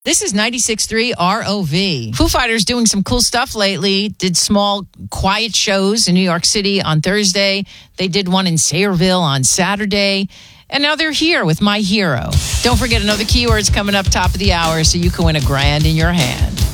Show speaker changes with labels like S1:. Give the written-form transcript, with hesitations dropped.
S1: This is 96.3 ROV. Foo Fighters doing some cool stuff lately. Did small, quiet shows in New York City on Thursday. They did one in Sayreville on Saturday. And now they're here with My Hero. Don't forget another keyword's coming up top of the hour so you can win $1,000 in your hand.